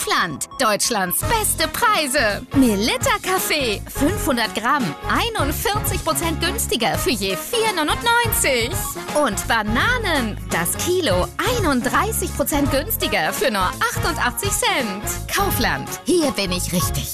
Kaufland. Deutschlands beste Preise. Melitta Kaffee, 500 Gramm, 41% günstiger für je 4,99. Und Bananen, das Kilo, 31% günstiger für nur 88 Cent. Kaufland, hier bin ich richtig.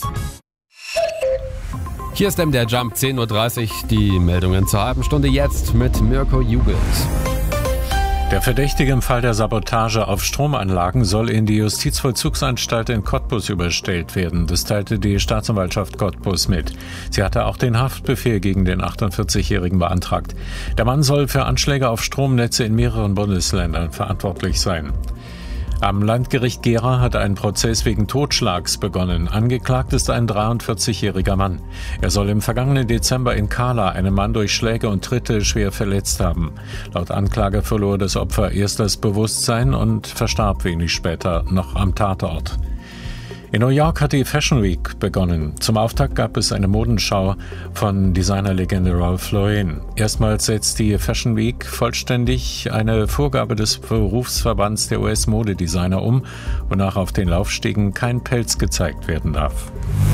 Hier ist der Jump, 10.30 Uhr, die Meldungen zur halben Stunde jetzt mit Mirko Jugelt. Der Verdächtige im Fall der Sabotage auf Stromanlagen soll in die Justizvollzugsanstalt in Cottbus überstellt werden. Das teilte die Staatsanwaltschaft Cottbus mit. Sie hatte auch den Haftbefehl gegen den 48-Jährigen beantragt. Der Mann soll für Anschläge auf Stromnetze in mehreren Bundesländern verantwortlich sein. Am Landgericht Gera hat ein Prozess wegen Totschlags begonnen. Angeklagt ist ein 43-jähriger Mann. Er soll im vergangenen Dezember in Kala einen Mann durch Schläge und Tritte schwer verletzt haben. Laut Anklage verlor das Opfer erst das Bewusstsein und verstarb wenig später noch am Tatort. In New York hat die Fashion Week begonnen. Zum Auftakt gab es eine Modenschau von Designerlegende Ralph Lauren. Erstmals setzt die Fashion Week vollständig eine Vorgabe des Berufsverbands der US-Modedesigner um, wonach auf den Laufstegen kein Pelz gezeigt werden darf.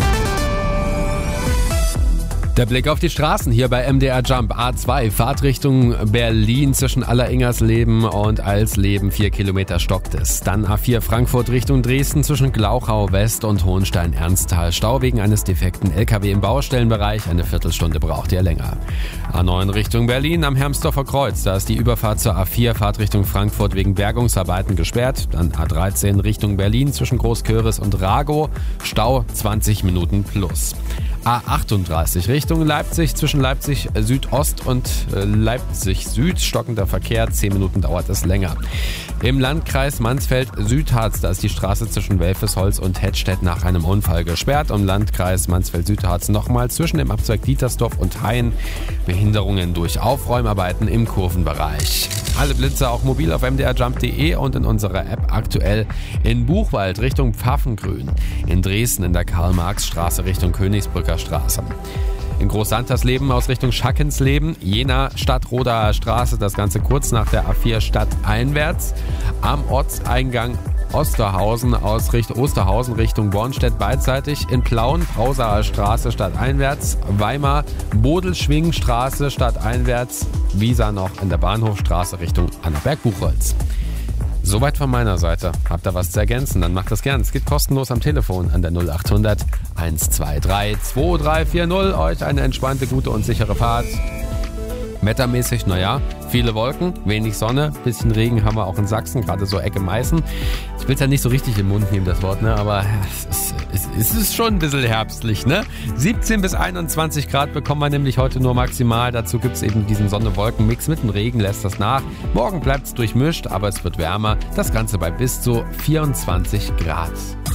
Der Blick auf die Straßen hier bei MDR Jump. A2, Fahrtrichtung Berlin zwischen Alleringersleben und Alsleben, 4 Kilometer stockt es. Dann A4 Frankfurt Richtung Dresden zwischen Glauchau West und Hohenstein-Ernsthal. Stau wegen eines defekten LKW im Baustellenbereich. Eine Viertelstunde braucht ihr länger. A9 Richtung Berlin am Hermsdorfer Kreuz. Da ist die Überfahrt zur A4 Fahrtrichtung Frankfurt wegen Bergungsarbeiten gesperrt. Dann A13 Richtung Berlin zwischen Großköris und Ragow. Stau 20 Minuten plus. A38 Richtung Leipzig zwischen Leipzig Südost und Leipzig Süd. Stockender Verkehr, 10 Minuten dauert es länger. Im Landkreis Mansfeld-Südharz, da ist die Straße zwischen Welfesholz und Hettstedt nach einem Unfall gesperrt. Im Landkreis Mansfeld-Südharz nochmal zwischen dem Abzweig Dietersdorf und Hain. Behinderungen durch Aufräumarbeiten im Kurvenbereich. Alle Blitze auch mobil auf mdrjump.de und in unserer App aktuell in Buchwald Richtung Pfaffengrün. In Dresden in der Karl-Marx-Straße Richtung Königsbrücker Straße. In Großsantersleben aus Richtung Schackensleben, Jena Stadtrodaer Straße, das Ganze kurz nach der A4 stadteinwärts. Am Ortseingang Osterhausen aus Osterhausen Richtung Bornstedt beidseitig. In Plauen Brausaer Straße stadteinwärts. Weimar Bodelschwingenstraße stadteinwärts. Wiesa noch in der Bahnhofstraße Richtung Annaberg-Buchholz. Soweit von meiner Seite. Habt ihr was zu ergänzen, dann macht das gern. Es geht kostenlos am Telefon an der 0800 123 2340. Euch eine entspannte, gute und sichere Fahrt. Wettermäßig, naja, viele Wolken, wenig Sonne, bisschen Regen haben wir auch in Sachsen, gerade so Ecke Meißen. Ich will es ja nicht so richtig im Mund nehmen, das Wort, ne? Aber es ist schon ein bisschen herbstlich, ne? 17 bis 21 Grad bekommen wir nämlich heute nur maximal. Dazu gibt es eben diesen Sonne-Wolken-Mix mit dem Regen, lässt das nach. Morgen bleibt es durchmischt, aber es wird wärmer. Das Ganze bei bis zu 24 Grad.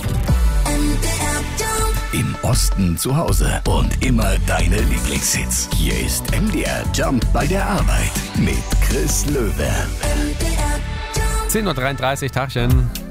Im Osten zu Hause und immer deine Lieblingshits. Hier ist MDR Jump bei der Arbeit mit Chris Löwe. 10.33 Uhr, Tagchen.